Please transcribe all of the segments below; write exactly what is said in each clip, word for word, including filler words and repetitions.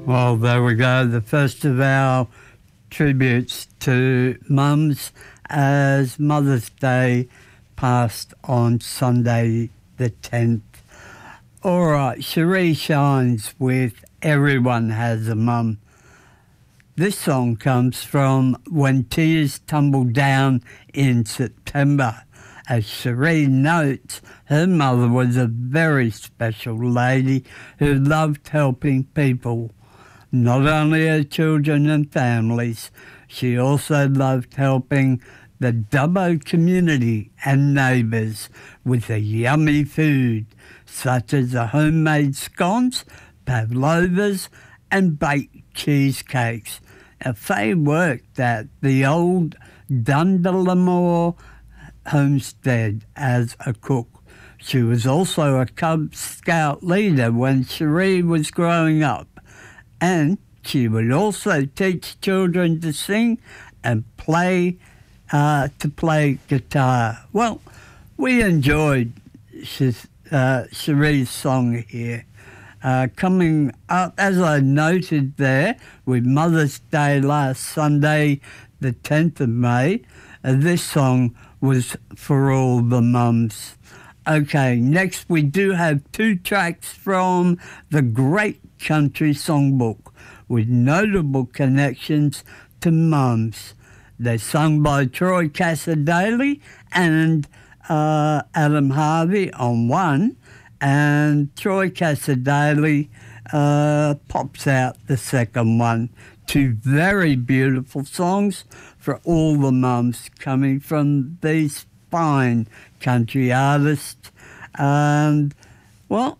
Well, there we go, the first of our tributes to mums as Mother's Day passed on Sunday the tenth. All right, Cherie Shines with Everyone Has a Mum. This song comes from When Tears Tumble Down in September. As Cherie notes, her mother was a very special lady who loved helping people. Not only her children and families, she also loved helping the Dubbo community and neighbours with the yummy food, such as the homemade scones, pavlovas and baked cheesecakes. Now, Faye worked at the old Dundelamore homestead as a cook. She was also a Cub Scout leader when Cherie was growing up. And she would also teach children to sing and play, uh, to play guitar. Well, we enjoyed uh, Cherie's song here. Uh, coming up, as I noted there, with Mother's Day last Sunday, the tenth of May, uh, this song was for all the mums. Okay, next we do have two tracks from the Great Country Songbook with notable connections to mums. They're sung by Troy Cassar-Daley and uh, Adam Harvey on one, and Troy Cassar-Daley uh, pops out the second one. Two very beautiful songs for all the mums coming from these fine country artists. And, well,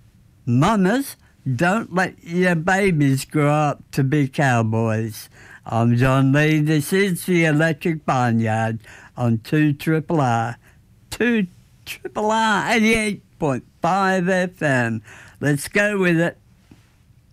mamas, don't let your babies grow up to be cowboys. I'm John Lee. This is the Electric Barnyard on two Triple R. two Triple R eighty-eight point five F M. Let's go with it.